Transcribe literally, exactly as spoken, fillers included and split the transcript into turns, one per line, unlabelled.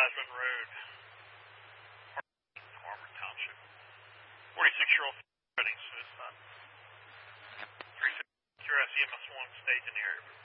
Wiseman Road, Harvard Township. forty-six-year-old ready suicide. three fifty, E M S one, staging the area.